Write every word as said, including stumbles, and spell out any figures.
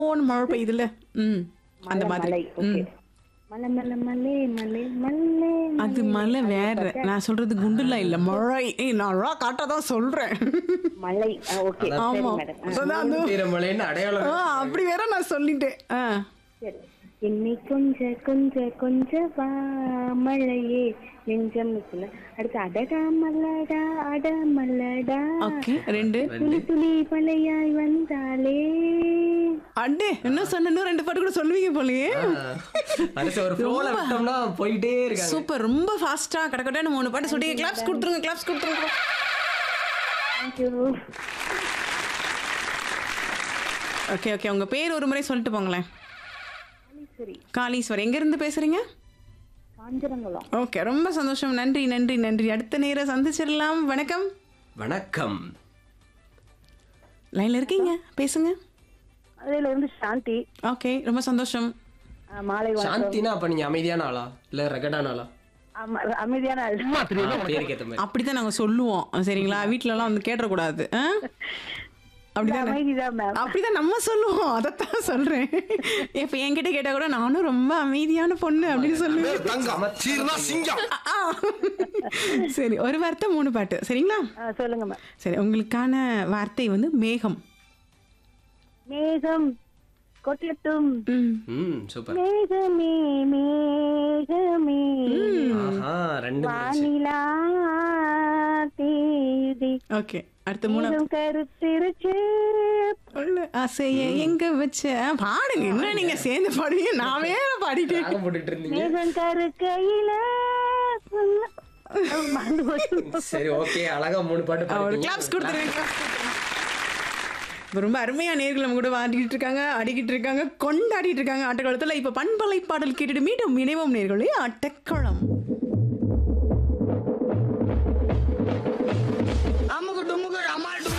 ஓன்னு மழை பெய்யுதுல்ல ம் அந்த மலை மாதிரி மலை ஓகே ம் மலை மலை மலை மலை மலை அது மழை வேற நான் சொல்றது குண்டுலாம் இல்ல மழை ஏய் நான் ரா காட்டா தான் சொல்றேன் மலை ஓகே சரி ஆமா மேடம் அதான் அது தீர மலைன்னு அடையாளம் ஆ, அப்படி வேற நான் சொல்லிட்டேன் ஆ சரி என்னை கொஞ்ச கொஞ்ச கொஞ்ச வா மழையே நெஞ்சம் சொல்ல அடுத்து அடடா மல்லடா அட மல்லடா ஓகே ரெண்டு துளி துளி மலையாய் வந்தாலே அடே என்ன சொன்ன இன்னும் ரெண்டு பாட்டு கூட சொல்லுவீங்க போலயே அடுத்த ஒரு ஃப்ளோல விட்டோம்னா போயிட்டே இருக்காங்க. சூப்பர் ரொம்ப ஃபாஸ்டா கடக்கடன்னு மூணு பாட்டு சொல்லி கிளாப்ஸ் கொடுத்துருங்க கிளாப்ஸ் கொடுத்துருங்க தேங்க்யூ ஓகே ஓகே உங்க பேர் ஒரு முறை சொல்லிட்டு போங்களேன் சரி காளீஸ்வர் எங்க இருந்து பேசுறீங்க காஞ்சிரங்குளம் ஓகே ரொம்ப சந்தோஷம் நன்றி நன்றி நன்றி அடுத்த நேரம் சந்திச்சிடலாம் வணக்கம் வணக்கம். லைன்ல இருக்கீங்க பேசுங்க அதுல இருந்து சாந்தி ஓகே ரொம்ப சந்தோஷம் ஆ, மாலை வணக்கம் சாந்தினா அப்ப நீங்க அமைதியான ஆளா இல்ல ரகடான ஆளா? ஆமா, அமைதியான ஆள் ஆ, பேருக்கு ஏத்த மாதிரி. அப்படித்தான் நாங்க சொல்லுவோம் சரிங்களா வீட்ல எல்லாம் வந்து கேட்டக்கூடாது ஆ? அப்படிதானே அமைதிதான் மேம் அப்படிதான் நம்ம சொல்லுவோம் அதைத்தான் சொல்றேன் இப்ப என்கிட்ட கேட்டா கூட நானும் ரொம்ப அமைதியான பொண்ணு அப்படின்னு சொல்லுவேன் தங்கம் சீர்னா சிங்கம் ஆ. சரி ஒரு வார்த்தை மூணு பாட்டு சரிங்களா ஆ, சொல்லுங்க மேம் சரி உங்களுக்கான வார்த்தை வந்து மேகம் மேகம் கொட்டட்டும் ம். ம் சூப்பர். மேகமே மேகமே ஆஹா ரெண்டு முடிச்சு. வானிலா தேதி ஓகே அடுத்த மூணு மேகம் கருத்திருச்சு சொல்லு. ஆசைய எங்க வச்ச பாடுங்க என்ன நீங்க சேர்ந்து பாடுவீங்க நான் வேற பாடிட்டேன் ராகம் போட்டுட்டு இருந்தீங்க. மேகம் கருக்கையில மறந்து போச்சு. சரி ஓகே அழகா மூணு பாட்டு ஒரு பாடுறீங்க. கிளாப்ஸ் கொடுத்துருங்க claps கொடுத்துருங்க. இப்ப ரொம்ப அருமையா நேர்கள் நம்ம கூட ஆடிக்கிட்டு இருக்காங்க ஆடிக்கிட்டு இருக்காங்க கொண்டாடிட்டு இருக்காங்க ஆட்டக்காலத்துல இப்ப பண்பலை பாடல் கேட்டுட்டு மீண்டும் இணைவோம் நேர்களே ஆட்டக்களம்